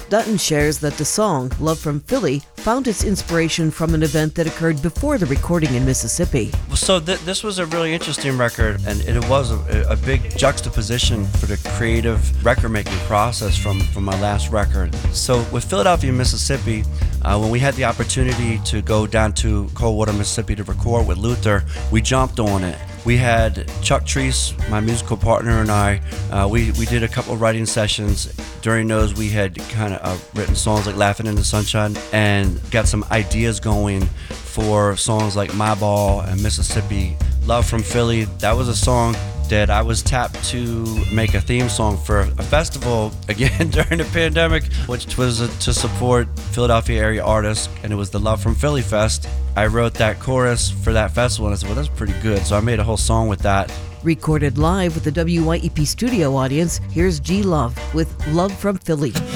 Dutton shares that the song, Love from Philly, found its inspiration from an event that occurred before the recording in Mississippi. So this was a really interesting record, and it was a big juxtaposition for the creative record-making process from my last record. So with Philadelphia, Mississippi, when we had the opportunity to go down to Coldwater, Mississippi to record with Luther, we jumped on it. We had Chuck Treese, my musical partner, and I, we did a couple of writing sessions. During those, we had kind of written songs like Laughing in the Sunshine and got some ideas going for songs like My Ball and Mississippi. Love from Philly, that was a song that I was tapped to make a theme song for a festival, again, during the pandemic, which was to support Philadelphia area artists, and it was the Love from Philly Fest. I wrote that chorus for that festival, and I said, well, that's pretty good, so I made a whole song with that. Recorded live with the WYEP studio audience, here's G Love with Love from Philly.